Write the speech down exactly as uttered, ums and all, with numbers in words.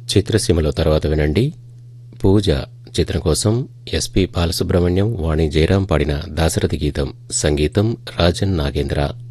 చిత్రసీమలో తర్వాత వినండి పూజ చిత్రం కోసం ఎస్పి బాలసుబ్రహ్మణ్యం వాణి జయరాం పాడిన దాశరథి గీతం. సంగీతం రాజన్ నాగేంద్ర.